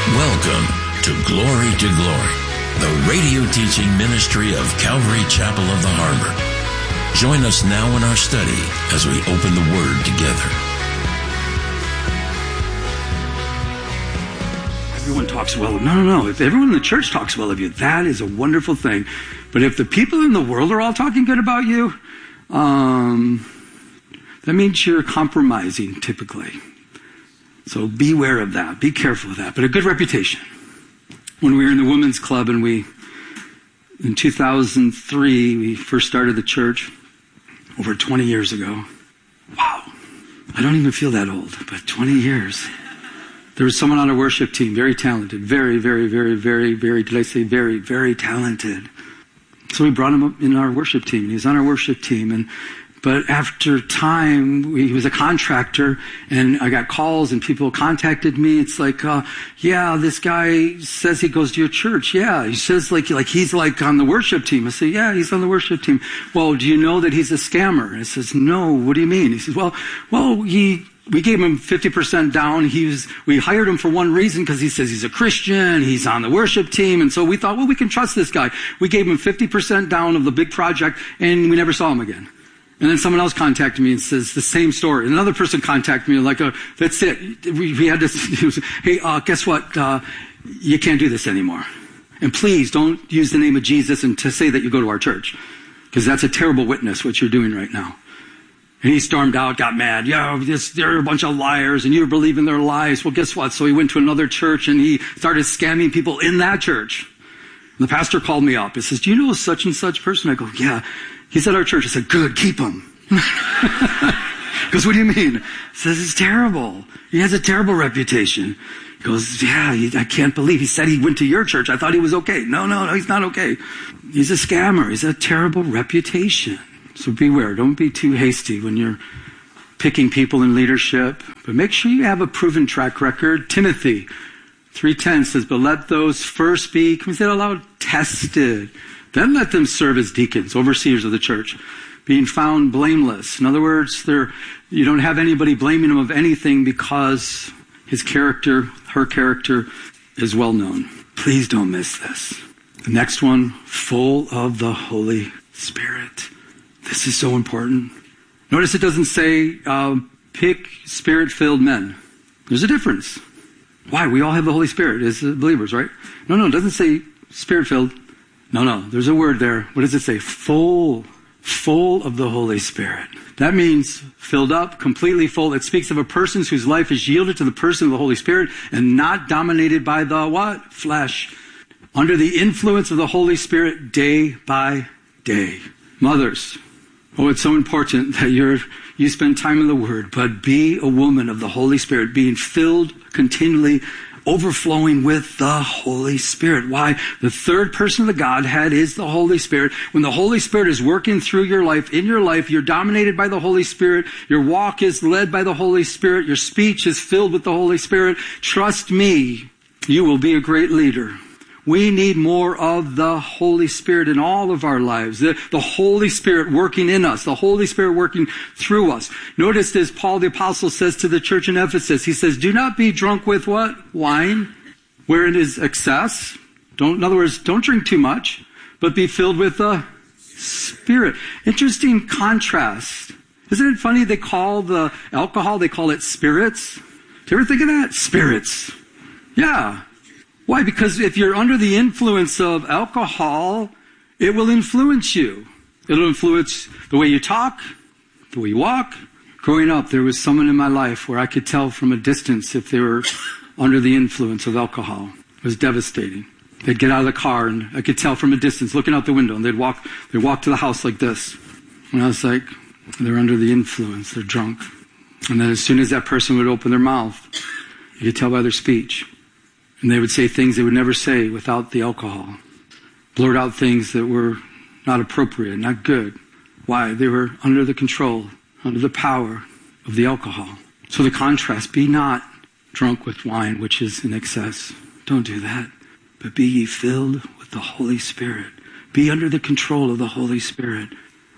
Welcome to Glory to Glory, the radio teaching ministry of Calvary Chapel of the Harbor. Join us now in our study as we open the Word together. Everyone talks well of you. No. If everyone in the church talks well of you, that is a wonderful thing. But if the people in the world are all talking good about you, that means you're compromising typically. So beware of that. Be careful of that. But a good reputation. When we were in the women's club and in 2003, we first started the church over 20 years ago. Wow. I don't even feel that old, but 20 years. There was someone on our worship team, very talented, very, did I say very, very talented. So we brought him up in our worship team. He was on our worship team. But after time, he was a contractor, and I got calls, and people contacted me. It's like, yeah, this guy says he goes to your church. Yeah, he says like he's like on the worship team. I say, yeah, he's on the worship team. Well, do you know that he's a scammer? And I says, no. What do you mean? He says, well, we gave him 50% down. We hired him for one reason, because he says he's a Christian, he's on the worship team, and so we thought, well, we can trust this guy. We gave him 50% down of the big project, and we never saw him again. And then someone else contacted me and says the same story. Another person contacted me like, that's it. We had this, hey, guess what? You can't do this anymore. And please don't use the name of Jesus and to say that you go to our church, because that's a terrible witness, what you're doing right now. And he stormed out, got mad. Yeah, they're a bunch of liars and you believe in their lies. Well, guess what? So he went to another church and he started scamming people in that church. And the pastor called me up. He says, do you know such and such person? I go, yeah. He's at our church. I said, good, keep him. Because what do you mean? He says, it's terrible. He has a terrible reputation. He goes, yeah, I can't believe. He said he went to your church. I thought he was okay. No, he's not okay. He's a scammer. He's a terrible reputation. So beware. Don't be too hasty when you're picking people in leadership. But make sure you have a proven track record. Timothy 3:10 says, but let those first be, can we say it aloud? Tested. Then let them serve as deacons, overseers of the church, being found blameless. In other words, you don't have anybody blaming him of anything because his character, her character, is well known. Please don't miss this. The next one, full of the Holy Spirit. This is so important. Notice it doesn't say, pick Spirit-filled men. There's a difference. Why? We all have the Holy Spirit as believers, right? No, it doesn't say Spirit-filled. No, there's a word there. What does it say? Full of the Holy Spirit. That means filled up, completely full. It speaks of a person whose life is yielded to the person of the Holy Spirit and not dominated by the what? Flesh. Under the influence of the Holy Spirit day by day. Mothers, it's so important that you spend time in the Word, but be a woman of the Holy Spirit, being filled continually, overflowing with the Holy Spirit. Why? The third person of the Godhead is the Holy Spirit. When the Holy Spirit is working through your life, in your life, you're dominated by the Holy Spirit. Your walk is led by the Holy Spirit. Your speech is filled with the Holy Spirit. Trust me, you will be a great leader. We need more of the Holy Spirit in all of our lives. The Holy Spirit working in us. The Holy Spirit working through us. Notice this, Paul the Apostle says to the church in Ephesus, he says, do not be drunk with what? Wine, where it is excess. In other words, don't drink too much, but be filled with the Spirit. Interesting contrast. Isn't it funny they call the alcohol, they call it spirits? Do you ever think of that? Spirits. Yeah. Why? Because if you're under the influence of alcohol, it will influence you. It'll influence the way you talk, the way you walk. Growing up, there was someone in my life where I could tell from a distance if they were under the influence of alcohol. It was devastating. They'd get out of the car and I could tell from a distance, looking out the window, and they'd walk to the house like this. And I was like, they're under the influence, they're drunk. And then as soon as that person would open their mouth, you could tell by their speech. And they would say things they would never say without the alcohol. Blurt out things that were not appropriate, not good. Why? They were under the control, under the power of the alcohol. So the contrast, be not drunk with wine, which is in excess. Don't do that. But be ye filled with the Holy Spirit. Be under the control of the Holy Spirit.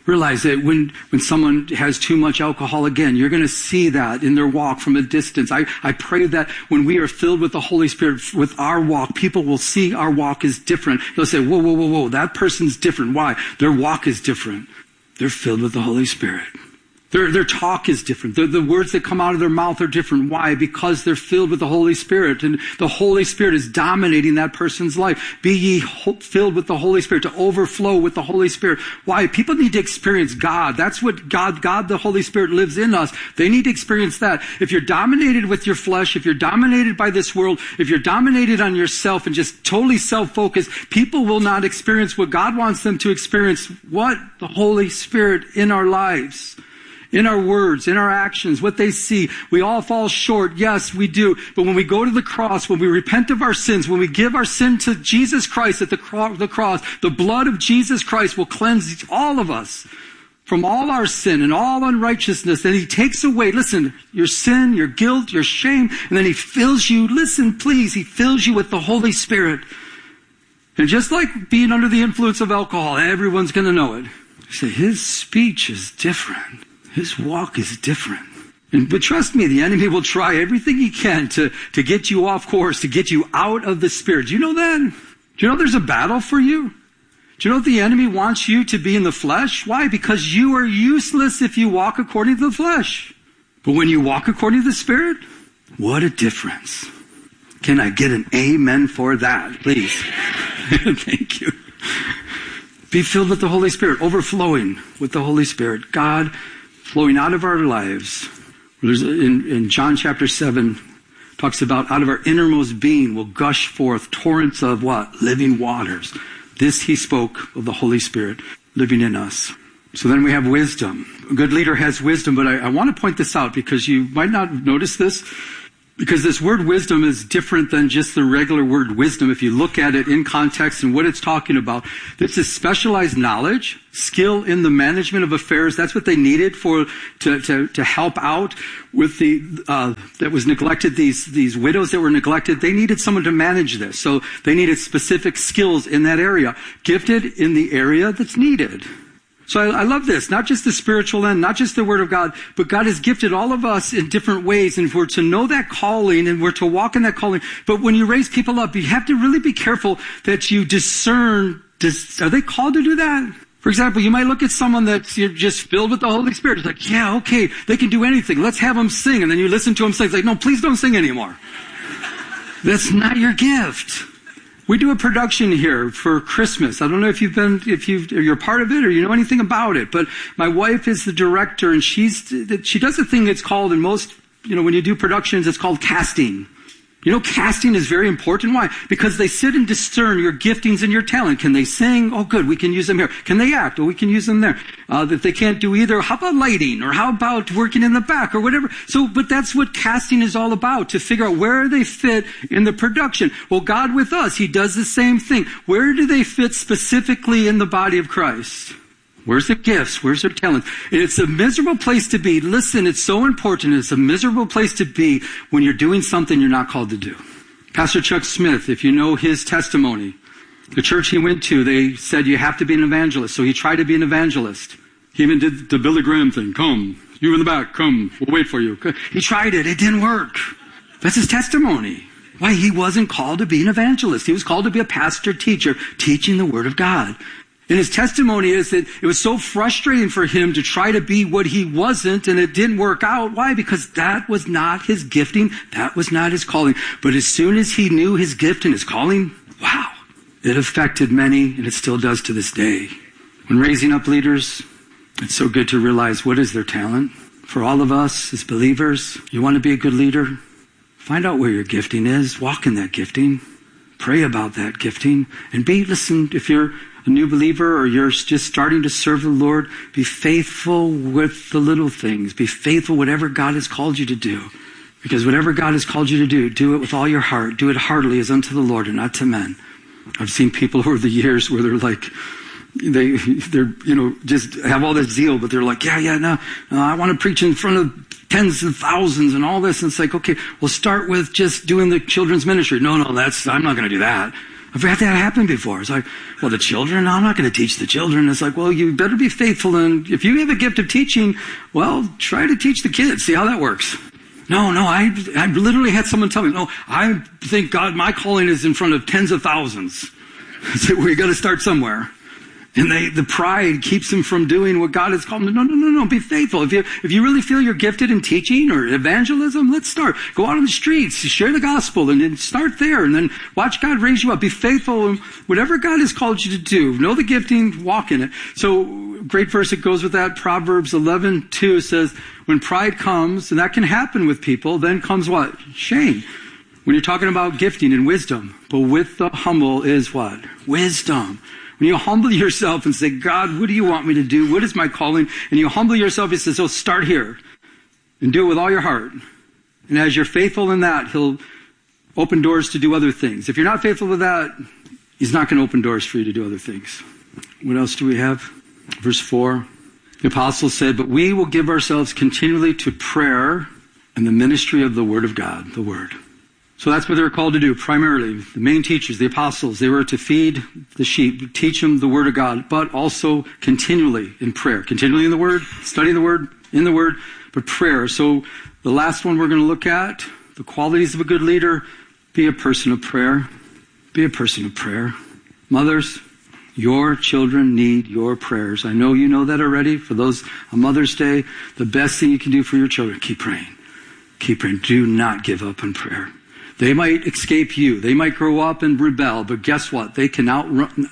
Realize that when someone has too much alcohol, again, you're going to see that in their walk from a distance. I pray that when we are filled with the Holy Spirit, with our walk, people will see our walk is different. They'll say, whoa, whoa, whoa, whoa, that person's different. Why? Their walk is different. They're filled with the Holy Spirit. Their talk is different. The words that come out of their mouth are different. Why? Because they're filled with the Holy Spirit, and the Holy Spirit is dominating that person's life. Be ye filled with the Holy Spirit, to overflow with the Holy Spirit. Why? People need to experience God. That's what God, the Holy Spirit, lives in us. They need to experience that. If you're dominated with your flesh, if you're dominated by this world, if you're dominated on yourself and just totally self-focused, people will not experience what God wants them to experience. What? The Holy Spirit in our lives. In our words, in our actions, what they see. We all fall short. Yes, we do. But when we go to the cross, when we repent of our sins, when we give our sin to Jesus Christ at the cross, the blood of Jesus Christ will cleanse all of us from all our sin and all unrighteousness. And he takes away, listen, your sin, your guilt, your shame, and then he fills you, listen please, he fills you with the Holy Spirit. And just like being under the influence of alcohol, everyone's going to know it. You say, his speech is different. His walk is different. But trust me, the enemy will try everything he can to get you off course, to get you out of the Spirit. Do you know that? Do you know there's a battle for you? Do you know the enemy wants you to be in the flesh? Why? Because you are useless if you walk according to the flesh. But when you walk according to the Spirit, what a difference. Can I get an amen for that, please? Thank you. Be filled with the Holy Spirit, overflowing with the Holy Spirit. God flowing out of our lives. There's in John chapter 7, talks about out of our innermost being will gush forth torrents of what? Living waters. This he spoke of the Holy Spirit living in us. So then we have wisdom. A good leader has wisdom, but I want to point this out because you might not notice this. Because this word wisdom is different than just the regular word wisdom. If you look at it in context and what it's talking about, this is specialized knowledge, skill in the management of affairs. That's what they needed to help out with that was neglected. These widows that were neglected, they needed someone to manage this. So they needed specific skills in that area, gifted in the area that's needed. So I love this, not just the spiritual end, not just the Word of God, but God has gifted all of us in different ways, and we're to know that calling, and we're to walk in that calling. But when you raise people up, you have to really be careful that you discern, are they called to do that? For example, you might look at someone that's just filled with the Holy Spirit. It's like, yeah, okay, they can do anything. Let's have them sing. And then you listen to them sing. It's like, no, please don't sing anymore. That's not your gift. We do a production here for Christmas. I don't know if you're part of it or you know anything about it, but my wife is the director, and she does a thing that's called, in most, when you do productions, it's called casting. Casting is very important. Why? Because they sit and discern your giftings and your talent. Can they sing? Oh, good. We can use them here. Can they act? Oh, we can use them there. If they can't do either, how about lighting? Or how about working in the back or whatever? But that's what casting is all about, to figure out where they fit in the production. Well, God with us, he does the same thing. Where do they fit specifically in the body of Christ? Where's their gifts? Where's their talents? And it's a miserable place to be. Listen, it's so important. It's a miserable place to be when you're doing something you're not called to do. Pastor Chuck Smith, if you know his testimony, the church he went to, they said you have to be an evangelist. So he tried to be an evangelist. He even did the Billy Graham thing. Come, you in the back, come, we'll wait for you. He tried it. It didn't work. That's his testimony. Why? He wasn't called to be an evangelist. He was called to be a pastor teacher, teaching the Word of God. And his testimony is that it was so frustrating for him to try to be what he wasn't, and it didn't work out. Why? Because that was not his gifting. That was not his calling. But as soon as he knew his gift and his calling, wow, it affected many, and it still does to this day. When raising up leaders, it's so good to realize what is their talent. For all of us as believers, you want to be a good leader? Find out where your gifting is. Walk in that gifting. Pray about that gifting. And listen, if you're a new believer or you're just starting to serve the Lord, be faithful with the little things. Be faithful whatever God has called you to do. Because whatever God has called you to do it with all your heart. Do it heartily as unto the Lord and not to men. I've seen people over the years where they're like, they're just have all this zeal, but they're like, no, I want to preach in front of tens of thousands and all this. And it's like, okay, we'll start with just doing the children's ministry. No, I'm not going to do that. I've had that happen before. It's like, well, the children? No, I'm not going to teach the children. It's like, well, you better be faithful. And if you have a gift of teaching, well, try to teach the kids. See how that works. No, I literally had someone tell me, no, I think God, my calling is in front of tens of thousands. I said, well, you got to start somewhere. And the pride keeps them from doing what God has called them. No, be faithful. If you really feel you're gifted in teaching or evangelism, let's start. Go out on the streets, share the gospel, and then start there. And then watch God raise you up. Be faithful in whatever God has called you to do. Know the gifting, walk in it. So, great verse that goes with that. Proverbs 11:2 says, when pride comes, and that can happen with people, then comes what? Shame. When you're talking about gifting and wisdom. But with the humble is what? Wisdom. When you humble yourself and say, God, what do you want me to do? What is my calling? And you humble yourself, he says, oh, start here and do it with all your heart. And as you're faithful in that, he'll open doors to do other things. If you're not faithful with that, he's not going to open doors for you to do other things. What else do we have? Verse 4. The apostle said, but we will give ourselves continually to prayer and the ministry of the word of God, the word. So that's what they were called to do, primarily. The main teachers, the apostles, they were to feed the sheep, teach them the word of God, but also continually in prayer. Continually in the word, studying the word, in the word, but prayer. So the last one we're going to look at, the qualities of a good leader, be a person of prayer. Be a person of prayer. Mothers, your children need your prayers. I know you know that already. For those on Mother's Day, the best thing you can do for your children, keep praying. Keep praying. Do not give up on prayer. They might escape you. They might grow up and rebel, but guess what? They cannot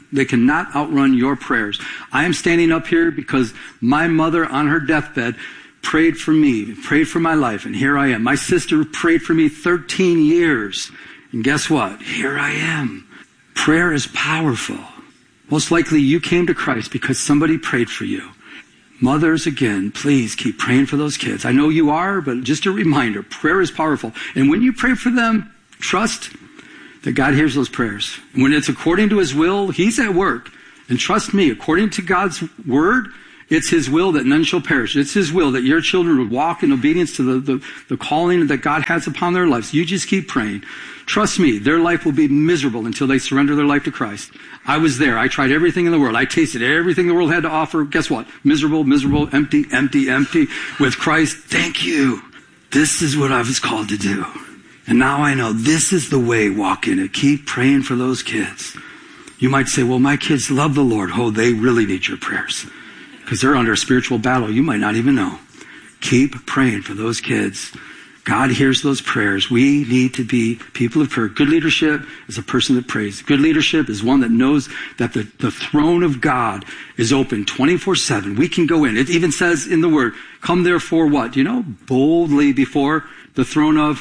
outrun your prayers. I am standing up here because my mother on her deathbed prayed for me, prayed for my life, and here I am. My sister prayed for me 13 years, and guess what? Here I am. Prayer is powerful. Most likely you came to Christ because somebody prayed for you. Mothers, again, please keep praying for those kids. I know you are, but just a reminder, prayer is powerful. And when you pray for them, trust that God hears those prayers. And when it's according to his will, he's at work. And trust me, according to God's word, it's his will that none shall perish. It's his will that your children would walk in obedience to the calling that God has upon their lives. You just keep praying. Trust me, their life will be miserable until they surrender their life to Christ. I was there. I tried everything in the world. I tasted everything the world had to offer. Guess what? Miserable, empty. With Christ, thank you. This is what I was called to do. And now I know this is the way, walk in it. Keep praying for those kids. You might say, well, my kids love the Lord. Oh, they really need your prayers because they're under a spiritual battle. You might not even know. Keep praying for those kids. God hears those prayers. We need to be people of prayer. Good leadership is a person that prays. Good leadership is one that knows that the throne of God is open 24/7. We can go in. It even says in the word, come therefore what? Boldly before the throne of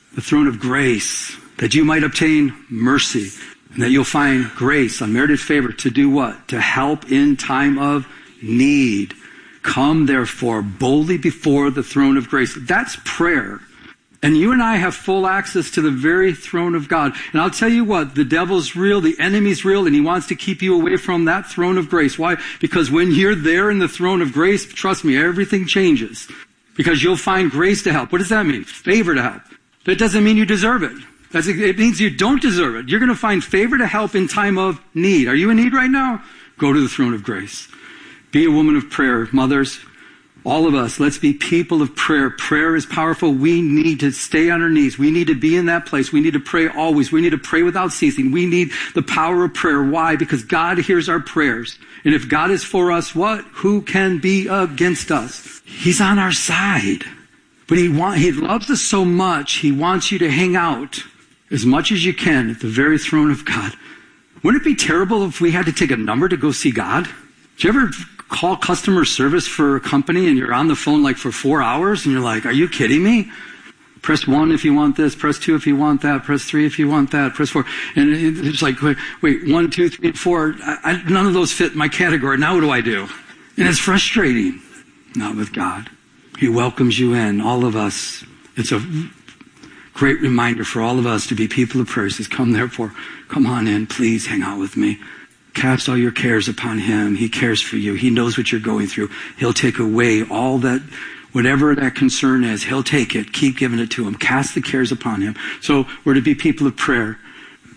grace, that you might obtain mercy, and that you'll find grace, unmerited favor to do what? To help in time of need. Come therefore boldly before the throne of grace. That's prayer. And you and I have full access to the very throne of God. And I'll tell you what, the devil's real, the enemy's real, and he wants to keep you away from that throne of grace. Why? Because when you're there in the throne of grace, trust me, everything changes. Because you'll find grace to help. What does that mean? Favor to help. That doesn't mean you deserve it. It means you don't deserve it. You're going to find favor to help in time of need. Are you in need right now? Go to the throne of grace. Be a woman of prayer, mothers. All of us, let's be people of prayer. Prayer is powerful. We need to stay on our knees. We need to be in that place. We need to pray always. We need to pray without ceasing. We need the power of prayer. Why? Because God hears our prayers. And if God is for us, what? Who can be against us? He's on our side. But he loves us so much, he wants you to hang out as much as you can at the very throne of God. Wouldn't it be terrible if we had to take a number to go see God? Did you ever call customer service for a company and you're on the phone like for 4 hours and you're like, are you kidding me? Press 1 if you want this, press 2 if you want that, press 3 if you want that, press 4. And it's like, wait, 1, 2, 3, 4. None of those fit my category. Now what do I do? And it's frustrating. Not with God. He welcomes you in, all of us. It's a great reminder for all of us to be people of prayer. He says, come therefore, come on in, please hang out with me. Cast all your cares upon him. He cares for you. He knows what you're going through. He'll take away all that, whatever that concern is, he'll take it. Keep giving it to him. Cast the cares upon him. So we're to be people of prayer.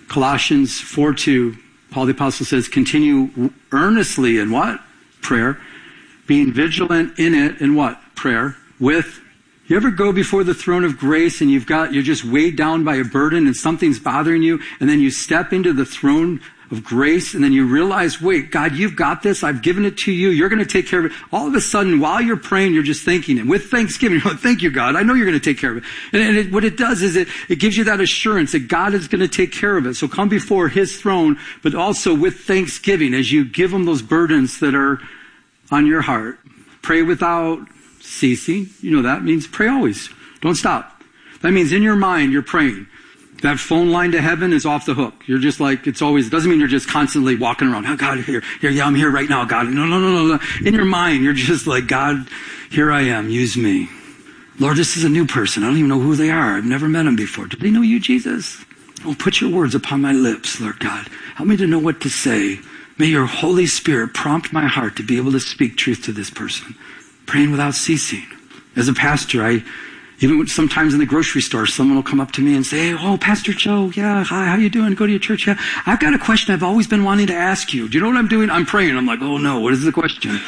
Colossians 4:2, Paul the Apostle says, continue earnestly in what? Prayer. Being vigilant in it in what? Prayer. You ever go before the throne of grace and you're just weighed down by a burden and something's bothering you, and then you step into the throne of grace and then you realize, wait, God, you've got this. I've given it to you. You're going to take care of it. All of a sudden, while you're praying, you're just thanking Him. With thanksgiving, you're like, thank you, God. I know you're going to take care of it. And what it does is it gives you that assurance that God is going to take care of it. So come before His throne, but also with thanksgiving as you give Him those burdens that are on your heart. Pray without ceasing. You know that means pray always. Don't stop. That means in your mind, you're praying. That phone line to heaven is off the hook. You're just like, it doesn't mean you're just constantly walking around. Oh, God, here, yeah, I'm here right now, God. No. In your mind, you're just like, God, here I am, use me. Lord, this is a new person. I don't even know who they are. I've never met them before. Do they know you, Jesus? Oh, put your words upon my lips, Lord God. Help me to know what to say. May your Holy Spirit prompt my heart to be able to speak truth to this person. Praying without ceasing. As a pastor, even sometimes in the grocery store, someone will come up to me and say, oh, Pastor Joe, yeah, hi, how you doing? Go to your church? Yeah, I've got a question I've always been wanting to ask you. Do you know what I'm doing? I'm praying. I'm like, oh no, what is the question?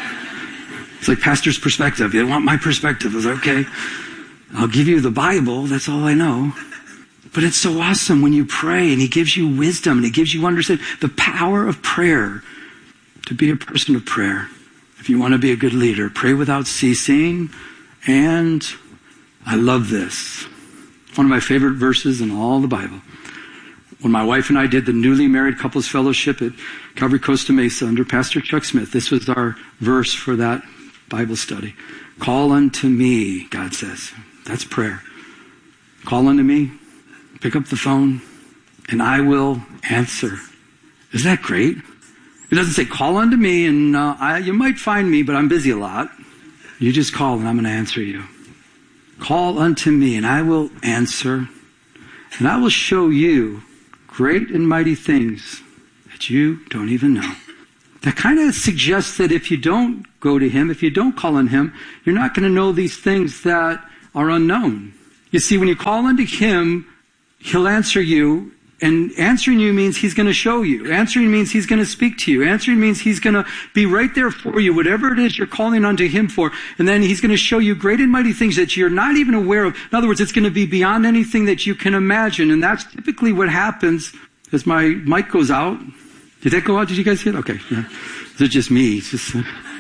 It's like pastor's perspective. They want my perspective. I was like, okay, I'll give you the Bible. That's all I know. But it's so awesome when you pray and He gives you wisdom and He gives you understanding. The power of prayer, to be a person of prayer. If you want to be a good leader, pray without ceasing. And I love this. One of my favorite verses in all the Bible. When my wife and I did the newly married couples fellowship at Calvary Costa Mesa under Pastor Chuck Smith, this was our verse for that Bible study. Call unto me, God says. That's prayer. Call unto me, pick up the phone, and I will answer. Isn't that great? It doesn't say, call unto me, and you might find me, but I'm busy a lot. You just call, and I'm going to answer you. Call unto me, and I will answer, and I will show you great and mighty things that you don't even know. That kind of suggests that if you don't go to Him, if you don't call on Him, you're not going to know these things that are unknown. You see, when you call unto Him, He'll answer you. And answering you means He's going to show you. Answering means He's going to speak to you. Answering means He's going to be right there for you, whatever it is you're calling unto Him for. And then He's going to show you great and mighty things that you're not even aware of. In other words, it's going to be beyond anything that you can imagine. And that's typically what happens as my mic goes out. Did that go out? Did you guys hear it? Okay. Yeah. Is it just me? It's just,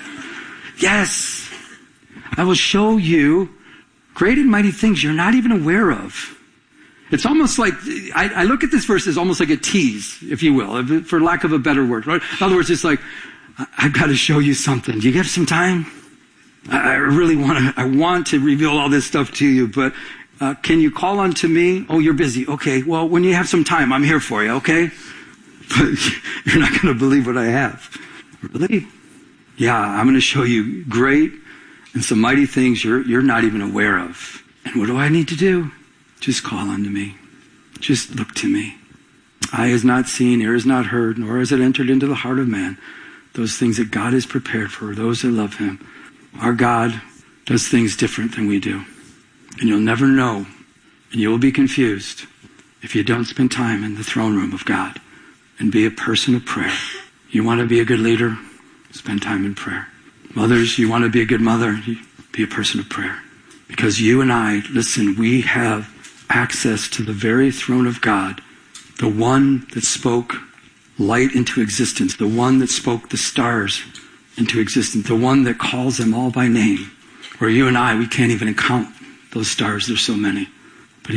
yes. I will show you great and mighty things you're not even aware of. It's almost like, I look at this verse as almost like a tease, if you will, for lack of a better word. Right? In other words, it's like, I've got to show you something. Do you have some time? I want to reveal all this stuff to you, but can you call on to me? Oh, you're busy. Okay, well, when you have some time, I'm here for you, okay? But you're not going to believe what I have. Really? Yeah, I'm going to show you great and some mighty things you're not even aware of. And what do I need to do? Just call unto me. Just look to me. Eye has not seen, ear has not heard, nor has it entered into the heart of man those things that God has prepared for those that love Him. Our God does things different than we do. And you'll never know, and you will be confused if you don't spend time in the throne room of God and be a person of prayer. You want to be a good leader? Spend time in prayer. Mothers, you want to be a good mother? Be a person of prayer. Because you and I, listen, we have access to the very throne of God, the one that spoke light into existence, the one that spoke the stars into existence, the one that calls them all by name. Where you and I, we can't even count those stars, there's so many. But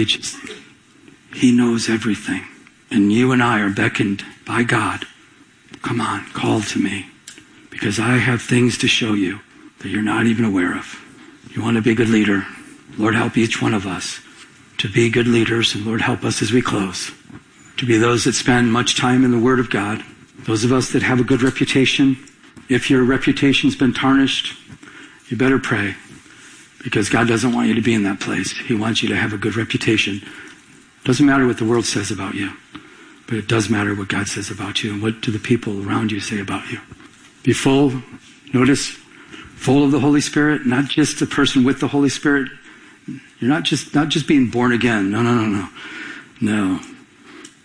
He knows everything. And you and I are beckoned by God. Come on, call to me. Because I have things to show you that you're not even aware of. You want to be a good leader? Lord, help each one of us to be good leaders. And Lord, help us as we close to be those that spend much time in the Word of God. Those of us that have a good reputation. If your reputation's been tarnished, you better pray. Because God doesn't want you to be in that place. He wants you to have a good reputation. Doesn't matter what the world says about you. But it does matter what God says about you and what do the people around you say about you. Be full, notice, full of the Holy Spirit, not just a person with the Holy Spirit. You're not just being born again. No.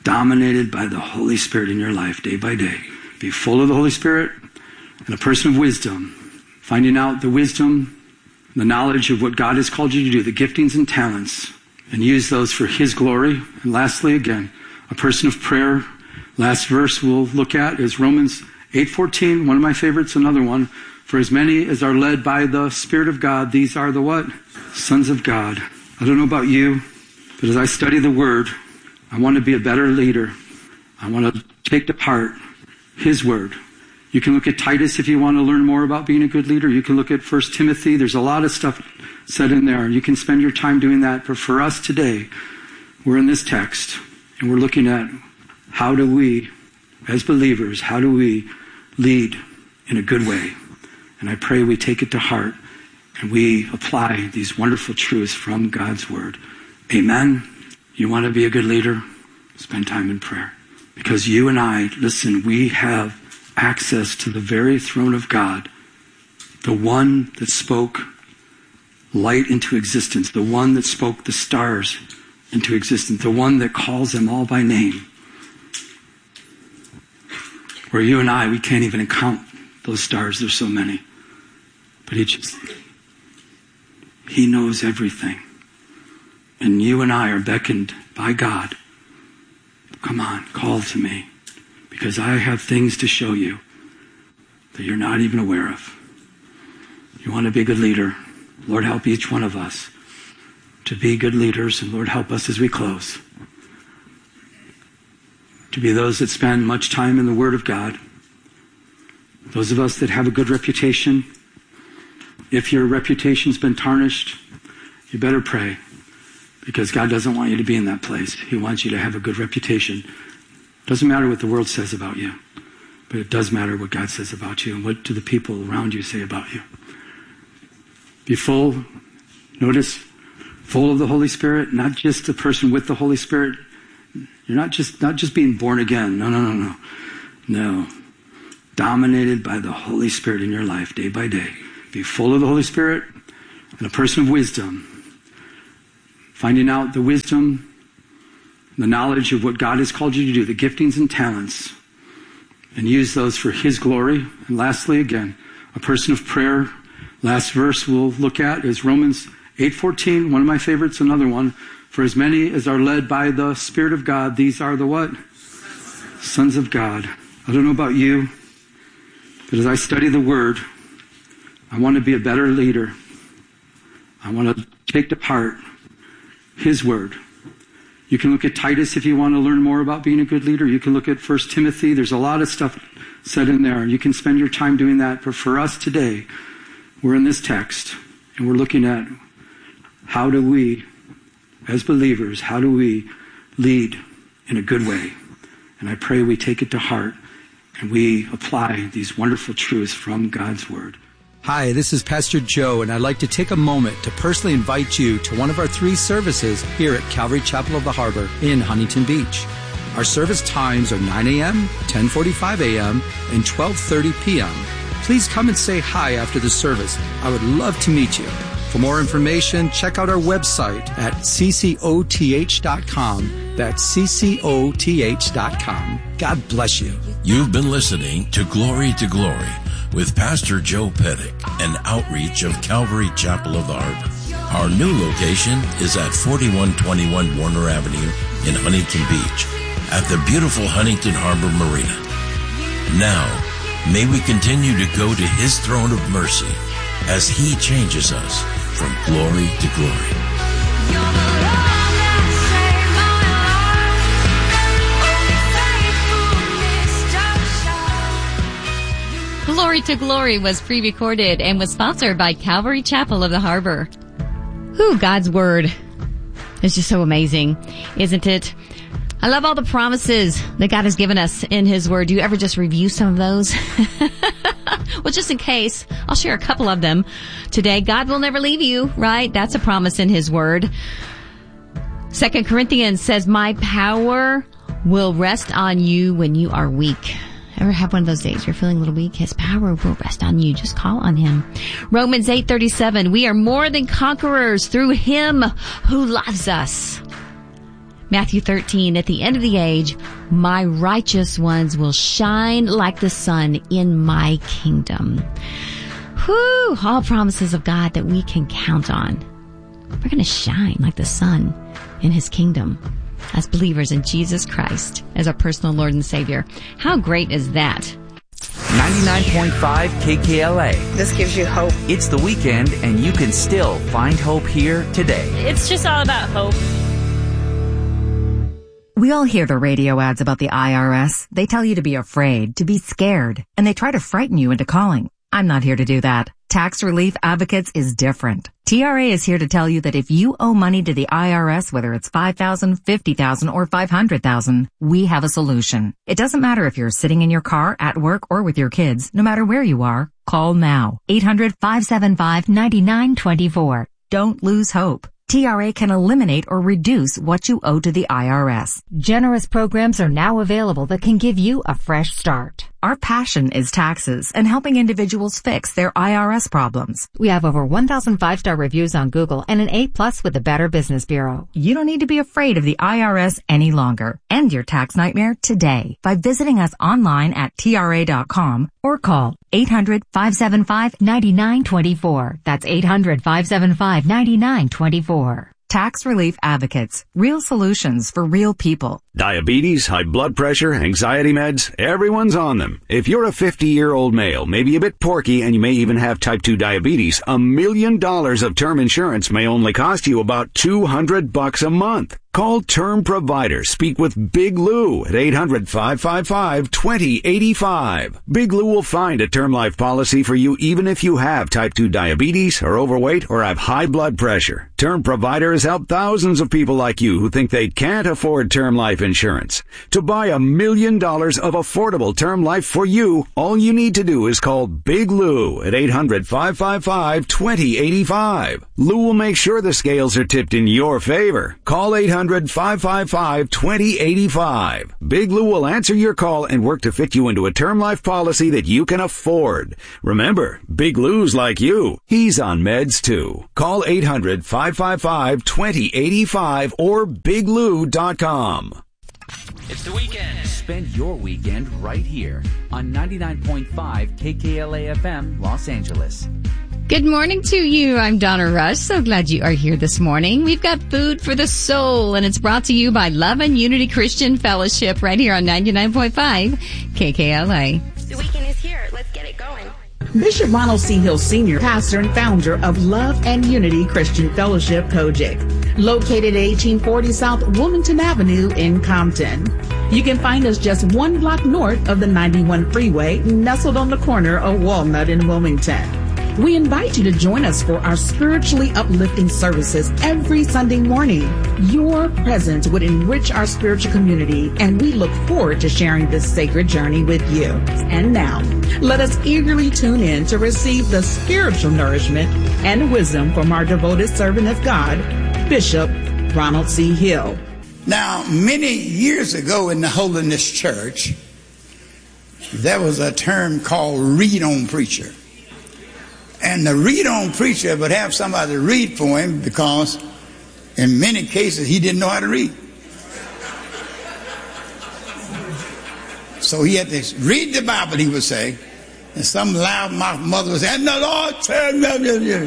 dominated by the Holy Spirit in your life day by day. Be full of the Holy Spirit and a person of wisdom, finding out the wisdom, the knowledge of what God has called you to do, the giftings and talents, and use those for His glory. And lastly, again, a person of prayer. Last verse we'll look at is Romans 8:14, one of my favorites, another one. For as many as are led by the Spirit of God, these are the what? Sons of God. I don't know about you, but as I study the Word, I want to be a better leader. I want to take to heart His Word. You can look at Titus if you want to learn more about being a good leader. You can look at 1 Timothy. There's a lot of stuff said in there. You can spend your time doing that. But for us today, we're in this text, and we're looking at how do we, as believers, how do we lead in a good way? And I pray we take it to heart and we apply these wonderful truths from God's Word. Amen. You want to be a good leader? Spend time in prayer. Because you and I, listen, we have access to the very throne of God, the one that spoke light into existence, the one that spoke the stars into existence, the one that calls them all by name. Where you and I, we can't even count those stars, there's so many. But He knows everything. And you and I are beckoned by God. Come on, call to me. Because I have things to show you that you're not even aware of. You want to be a good leader? Lord, help each one of us to be good leaders. And Lord, help us as we close to be those that spend much time in the Word of God. Those of us that have a good reputation. If your reputation's been tarnished, you better pray. Because God doesn't want you to be in that place. He wants you to have a good reputation. Doesn't matter what the world says about you, but it does matter what God says about you and what do the people around you say about you. Be full, notice, full of the Holy Spirit, not just a person with the Holy Spirit. You're not just being born again. No. Dominated by the Holy Spirit in your life day by day. Be full of the Holy Spirit and a person of wisdom. Finding out the wisdom, the knowledge of what God has called you to do, the giftings and talents, and use those for His glory. And lastly, again, a person of prayer. Last verse we'll look at is Romans 8:14, one of my favorites, another one. For as many as are led by the Spirit of God, these are the what? Sons of God. I don't know about you, but as I study the Word, I want to be a better leader. I want to take to heart His Word. You can look at Titus if you want to learn more about being a good leader. You can look at 1 Timothy. There's a lot of stuff said in there. You can spend your time doing that. But for us today, we're in this text, and we're looking at how do we, as believers, how do we lead in a good way? And I pray we take it to heart and we apply these wonderful truths from God's Word. Hi, this is Pastor Joe, and I'd like to take a moment to personally invite you to one of our 3 services here at Calvary Chapel of the Harbor in Huntington Beach. Our service times are 9 a.m., 10:45 a.m., and 12:30 p.m. Please come and say hi after the service. I would love to meet you. For more information, check out our website at ccoth.com. That's ccoth.com. God bless you. You've been listening to Glory with Pastor Joe Pettick, an outreach of Calvary Chapel of the Harbor. Our new location is at 4121 Warner Avenue in Huntington Beach at the beautiful Huntington Harbor Marina. Now, may we continue to go to His throne of mercy as He changes us from glory to glory. Glory to Glory was pre-recorded and was sponsored by Calvary Chapel of the Harbor. Whew, God's Word is just so amazing, isn't it? I love all the promises that God has given us in His Word. Do you ever just review some of those? Well, just in case, I'll share a couple of them today. God will never leave you, right? That's a promise in His Word. 2 Corinthians says, my power will rest on you when you are weak. Ever have one of those days you're feeling a little weak? His power will rest on you. Just call on Him. Romans 8:37, we are more than conquerors through Him who loves us. Matthew 13, at the end of the age, my righteous ones will shine like the sun in my kingdom. Whew, all promises of God that we can count on. We're going to shine like the sun in his kingdom as believers in Jesus Christ as our personal Lord and Savior. How great is that? 99.5 KKLA. This gives you hope. It's the weekend, and you can still find hope here today. It's just all about hope. We all hear the radio ads about the IRS. They tell you to be afraid, to be scared, and they try to frighten you into calling. I'm not here to do that. Tax Relief Advocates is different. TRA is here to tell you that if you owe money to the IRS, whether it's $5,000, $50,000, or $500,000, we have a solution. It doesn't matter if you're sitting in your car, at work, or with your kids. No matter where you are, call now. 800-575-9924. Don't lose hope. TRA can eliminate or reduce what you owe to the IRS. Generous programs are now available that can give you a fresh start. Our passion is taxes and helping individuals fix their IRS problems. We have over 1,000 5-star reviews on Google and an A+ with the Better Business Bureau. You don't need to be afraid of the IRS any longer. End your tax nightmare today by visiting us online at TRA.com or call 800-575-9924. That's 800-575-9924. Tax Relief Advocates. Real solutions for real people. Diabetes, high blood pressure, anxiety meds, everyone's on them. If you're a 50-year-old male, maybe a bit porky, and you may even have type 2 diabetes, $1 million of term insurance may only cost you about $200 a month. Call Term Provider. Speak with Big Lou at 800-555-2085. Big Lou will find a term life policy for you even if you have type 2 diabetes, are overweight, or have high blood pressure. Term Provider has helped thousands of people like you who think they can't afford term life insurance. To buy $1 million of affordable term life for you, all you need to do is call Big Lou at 800-555-2085. Lou will make sure the scales are tipped in your favor. Call 800-555-2085. Big Lou will answer your call and work to fit you into a term life policy that you can afford. Remember, Big Lou's like you. He's on meds too. Call 800-555-2085 or biglou.com. It's the weekend. Spend your weekend right here on 99.5 KKLA FM, Los Angeles. Good morning to you. I'm Donna Rush. So glad you are here this morning. We've got food for the soul, and it's brought to you by Love and Unity Christian Fellowship right here on 99.5 KKLA. The weekend is here. Let's get it going. Bishop Ronald C. Hill Sr., pastor and founder of Love and Unity Christian Fellowship, Kojic, located at 1840 South Wilmington Avenue in Compton. You can find us just 1 block north of the 91 freeway, nestled on the corner of Walnut and Wilmington. We invite you to join us for our spiritually uplifting services every Sunday morning. Your presence would enrich our spiritual community, and we look forward to sharing this sacred journey with you. And now, let us eagerly tune in to receive the spiritual nourishment and wisdom from our devoted servant of God, Bishop Ronald C. Hill. Now, many years ago in the Holiness Church, there was a term called read-on preacher. And the read-on preacher would have somebody read for him because in many cases he didn't know how to read. So he had to read the Bible, he would say, and some loud-mouthed mother would say, and the Lord said, and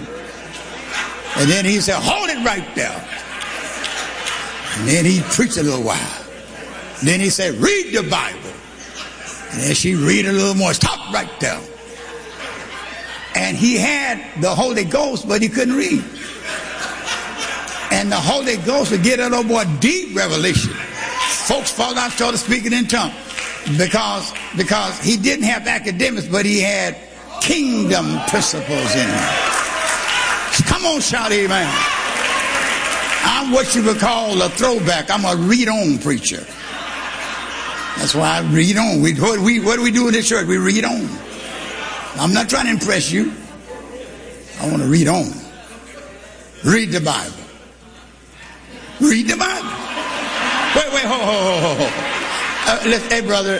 then he said, hold it right there. And then he'd preach a little while. Then he said, read the Bible. And then she'd read a little more, stop right there. And he had the Holy Ghost, but he couldn't read. And the Holy Ghost would get that old boy deep revelation. Folks fall out, started speaking in tongues. Because he didn't have academics, but he had kingdom principles in him. Come on, shout amen. I'm what you would call a throwback. I'm a read-on preacher. That's why I read on. What do we do in this church? We read on. I'm not trying to impress you. I want to read on. Read the Bible. Read the Bible. Wait, ho. Hey, brother.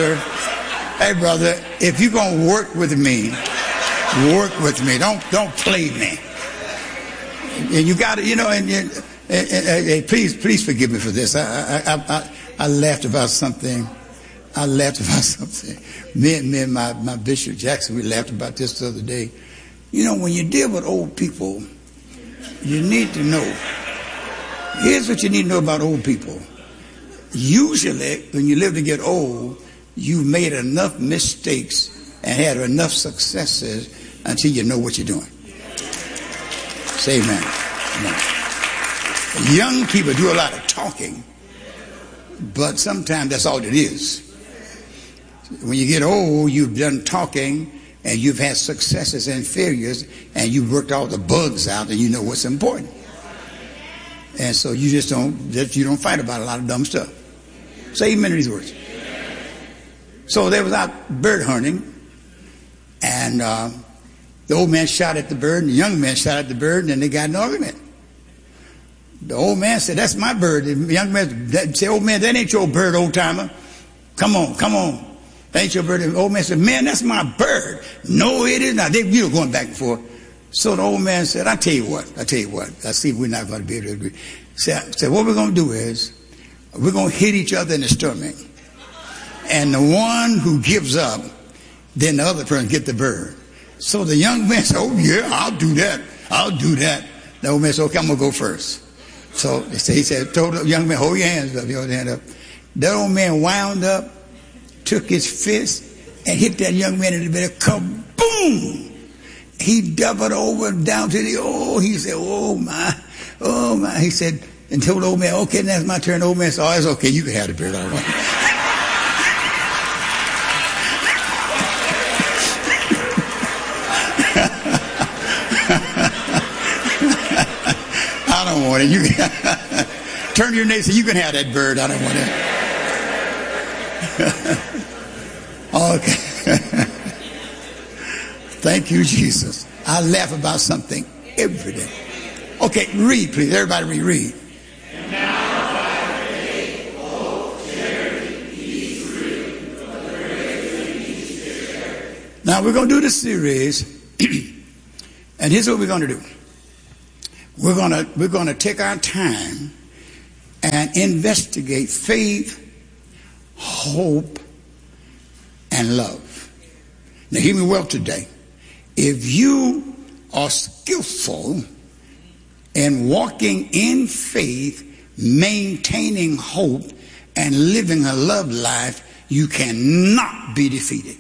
If you're going to work with me. Don't play me. And you got to, Please forgive me for this. I laughed about something. Me and my Bishop Jackson, we laughed about this the other day. You know, when you deal with old people, you need to know. Here's what you need to know about old people. Usually, when you live to get old, you've made enough mistakes and had enough successes until you know what you're doing. Say amen. Amen. Young people do a lot of talking, but sometimes that's all it is. When you get old, you've done talking and you've had successes and failures and you've worked all the bugs out and you know what's important. And so you just don't fight about a lot of dumb stuff. Say amen to these words. So they was out bird hunting, and the old man shot at the bird and the young man shot at the bird, and they got in an argument. The old man said, "That's my bird." The young man said, "Old man, that ain't your bird, old timer. Come on. That ain't your bird." The old man said, "Man, that's my bird." "No, it is not." They were going back and forth. So the old man said, I tell you what. I see if we're not going to be able to agree. Said, what we're going to do is, we're going to hit each other in the stomach. And the one who gives up, then the other person get the bird. So the young man said, "Oh yeah, I'll do that. The old man said, "Okay, I'm going to go first." So he told the young man, "Hold your hands up, hold your hand up." That old man wound up, took his fist, and hit that young man in the bed. Kaboom! He doubled over down to he said, oh my. He said, and told the old man, "Okay, now it's my turn." The old man said, "Oh, it's okay, you can have the bird, all right." I don't want it. You can turn to your neighbor and say, "You can have that bird. I don't want it." Okay. Thank you, Jesus. I laugh about something every day. Okay, read, please. Everybody read. And now by faith, hope, charity, peace, freedom, the grace and peace share. Now we're going to do this series, and here's what we're going to do. We're going to take our time and investigate faith, hope, and love. Now hear me well today. If you are skillful in walking in faith, maintaining hope, and living a love life, you cannot be defeated.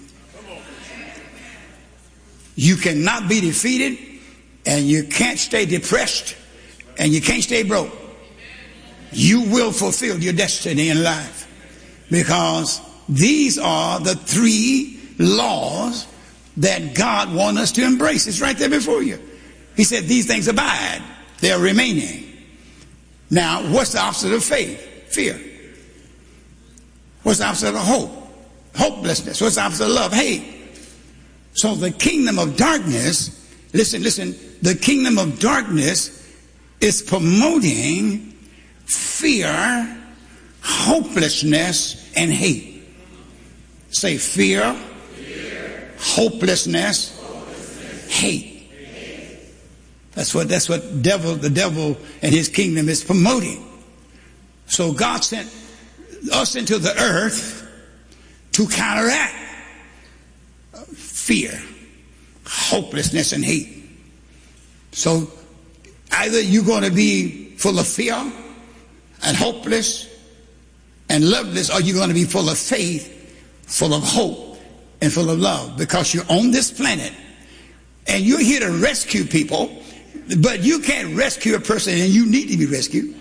You cannot be defeated, and you can't stay depressed, and you can't stay broke. You will fulfill your destiny in life, because these are the 3 laws that God wants us to embrace. It's right there before you. He said these things abide. They're remaining. Now, what's the opposite of faith? Fear. What's the opposite of hope? Hopelessness. What's the opposite of love? Hate. So the kingdom of darkness, listen, the kingdom of darkness is promoting fear, hopelessness, and hate. Say fear, hopelessness, hate. That's what the devil and his kingdom is promoting. So God sent us into the earth to counteract fear, hopelessness, and hate. So either you're going to be full of fear and hopeless and loveless, or you're going to be full of faith, full of hope, and full of love, because you're on this planet and you're here to rescue people, but you can't rescue a person, and you need to be rescued.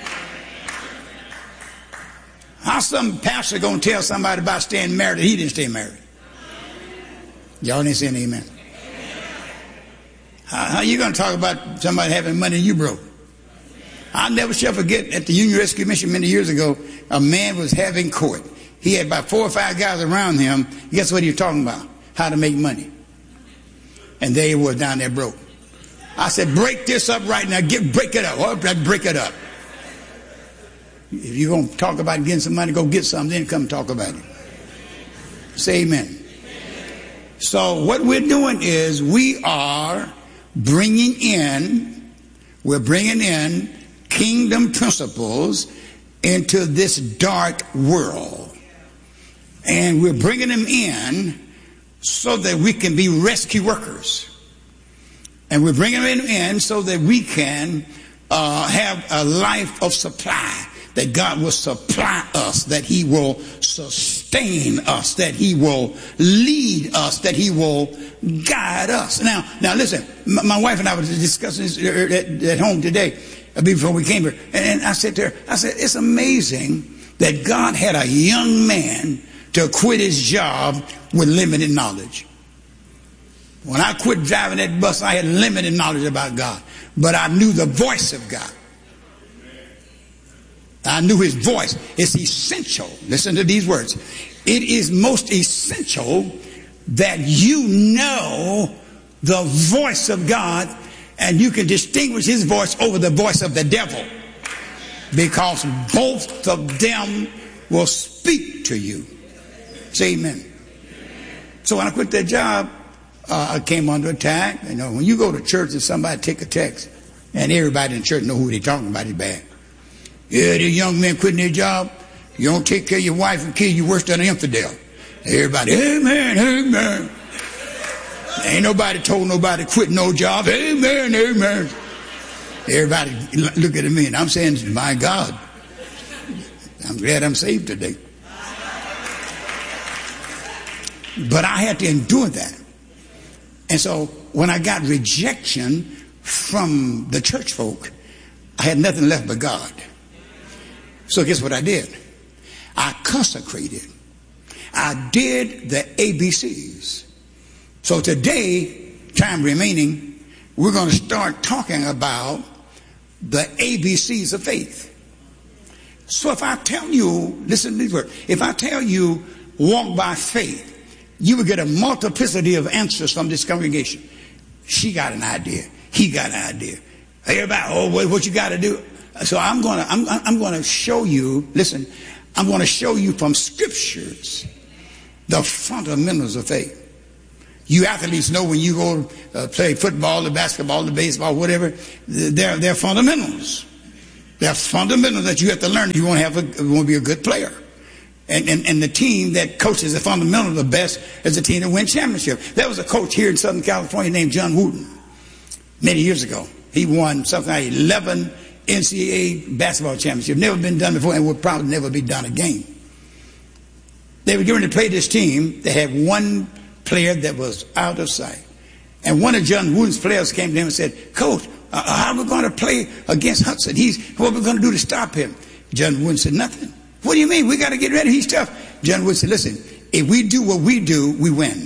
How some pastor going to tell somebody about staying married and he didn't stay married? Y'all didn't say an amen. How you going to talk about somebody having money and you broke? I'll never shall forget, at the Union Rescue Mission many years ago, a man was having court. He had about 4 or 5 guys around him. Guess what he was talking about? How to make money. And there he was down there broke. I said, break this up right now. Break it up. Break it up. If you're going to talk about getting some money, go get some, then come talk about it. Say amen. So what we're doing is we're bringing in kingdom principles into this dark world. And we're bringing them in so that we can be rescue workers. And we're bringing them in so that we can have a life of supply, that God will supply us, that he will sustain us, that he will lead us, that he will guide us. Now listen, my wife and I were discussing this at home today before we came here. And I said to her, it's amazing that God had a young man to quit his job with limited knowledge. When I quit driving that bus, I had limited knowledge about God. But I knew the voice of God. I knew his voice. It's essential. Listen to these words. It is most essential that you know the voice of God, and you can distinguish his voice over the voice of the devil, because both of them will speak to you. Say amen. So when I quit that job, I came under attack. You know, when you go to church and somebody take a text, and everybody in church know who they're talking about, is bad. Yeah, the young men quitting their job. You don't take care of your wife and kids, you're worse than an infidel. Everybody, amen, amen. Ain't nobody told nobody quit no job. Amen, amen. Everybody look at me, and I'm saying, my God, I'm glad I'm saved today. But I had to endure that. And so when I got rejection from the church folk, I had nothing left but God. So guess what I did? I consecrated. I did the ABCs. So today, time remaining, we're going to start talking about the ABCs of faith. So if I tell you, listen to these words, if I tell you walk by faith, you will get a multiplicity of answers from this congregation. She got an idea. He got an idea. Everybody, oh, what you got to do? So I'm going to show you, listen, I'm going to show you from scriptures the fundamentals of faith. You athletes know when you go play football, or basketball, or baseball, whatever, they're fundamentals. They're fundamentals that you have to learn if you want to be a good player. And the team that coaches the fundamentals the best is the team that wins championship. There was a coach here in Southern California named John Wooden many years ago. He won something like 11 NCAA basketball championships. Never been done before, and will probably never be done again. They were going to play this team. They had one player that was out of sight. And one of John Wooden's players came to him and said, Coach, how are we going to play against Hudson? What are we going to do to stop him? John Wooden said, nothing. What do you mean? We got to get ready. He's tough. John Wooden said, listen, if we do what we do, we win.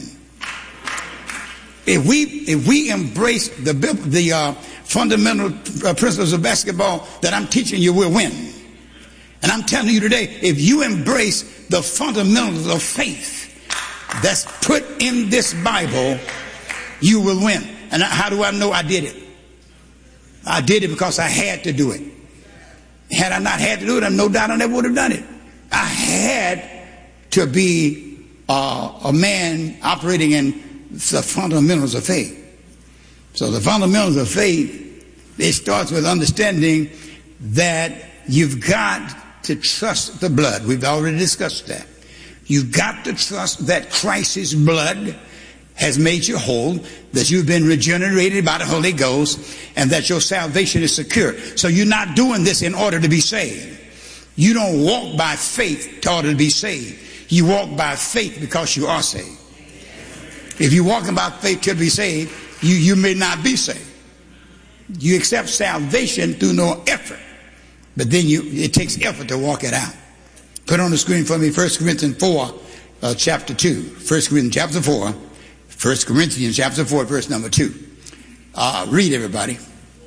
If we embrace the fundamental principles of basketball that I'm teaching you, we'll win. And I'm telling you today, if you embrace the fundamentals of faith that's put in this Bible, you will win. And how do I know I did it? I did it because I had to do it. Had I not had to do it, no doubt I never would have done it. I had to be a man operating in the fundamentals of faith. So the fundamentals of faith, it starts with understanding that you've got to trust the blood. We've already discussed that. You've got to trust that Christ's blood has made you whole, that you've been regenerated by the Holy Ghost, and that your salvation is secure. So you're not doing this in order to be saved. You don't walk by faith in order to be saved. You walk by faith because you are saved. If you're walking by faith to be saved, you may not be saved. You accept salvation through no effort, but then it takes effort to walk it out. Put on the screen for me 1 Corinthians 4, chapter 2. 1 Corinthians chapter 4. 1 Corinthians chapter 4, verse number 2. Read, everybody.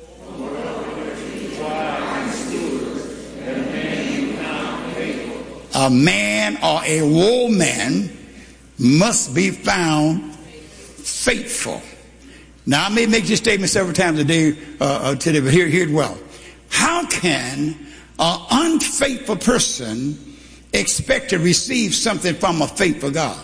A man or a woman must be found faithful. Now, I may make this statement several times today, but hear it well. How can an unfaithful person expect to receive something from a faithful God?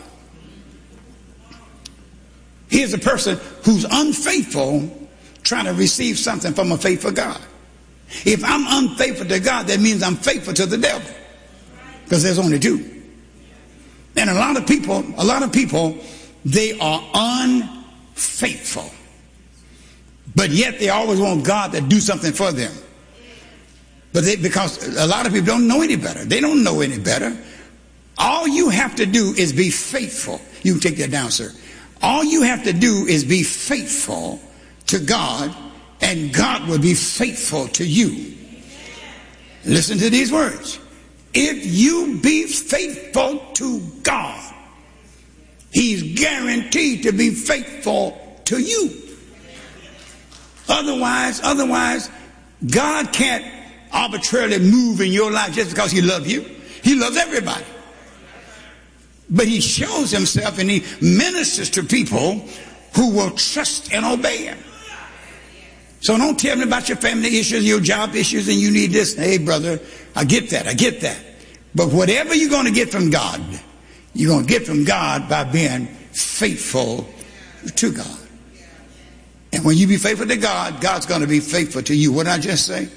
Here's a person who's unfaithful trying to receive something from a faithful God. If I'm unfaithful to God, that means I'm faithful to the devil. Because there's only two. And a lot of people, they are unfaithful. But yet they always want God to do something for them. Because a lot of people don't know any better. They don't know any better. All you have to do is be faithful. You can take that down, sir. All you have to do is be faithful to God, and God will be faithful to you. Listen to these words. If you be faithful to God, He's guaranteed to be faithful to you. Otherwise, God can't arbitrarily move in your life just because He loves you. He loves everybody. But He shows Himself and He ministers to people who will trust and obey Him. So don't tell me about your family issues, your job issues, and you need this. Hey, brother, I get that. But whatever you're going to get from God, you're going to get from God by being faithful to God. And when you be faithful to God, God's going to be faithful to you. What did I just say?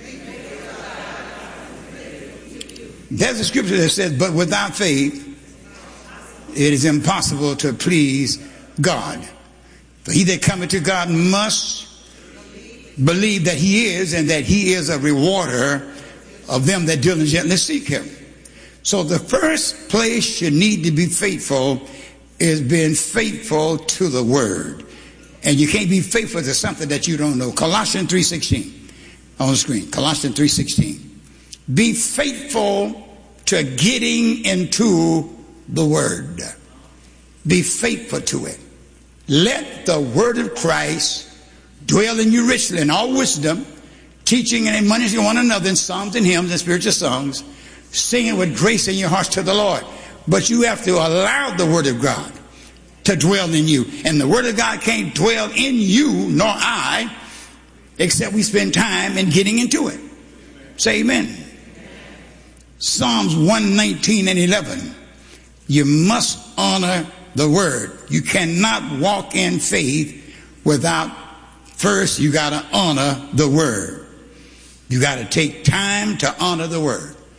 There's a scripture that says, but without faith, it is impossible to please God. For he that cometh to God must believe that He is, and that He is a rewarder of them that diligently seek Him. So the first place you need to be faithful is being faithful to the Word. And you can't be faithful to something that you don't know. Colossians 3:16 on the screen. Colossians 3:16. Be faithful to getting into the Word. Be faithful to it. Let the Word of Christ dwell in you richly in all wisdom, teaching and admonishing one another in psalms and hymns and spiritual songs, singing with grace in your hearts to the Lord. But you have to allow the Word of God to dwell in you. And the Word of God can't dwell in you, nor I, except we spend time in getting into it. Say amen. Psalms 119 and 11. You must honor the Word. You cannot walk in faith without first you got to honor the Word. You got to take time to honor the Word.